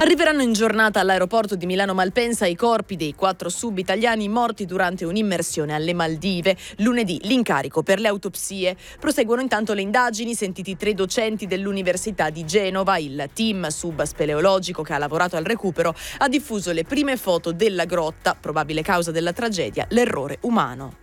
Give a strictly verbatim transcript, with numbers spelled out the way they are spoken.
Arriveranno in giornata all'aeroporto di Milano Malpensa i corpi dei quattro sub-italiani morti durante un'immersione alle Maldive. Lunedì l'incarico per le autopsie. Proseguono intanto le indagini, sentiti tre docenti dell'Università di Genova. Il team sub-speleologico che ha lavorato al recupero ha diffuso le prime foto della grotta, probabile causa della tragedia, l'errore umano.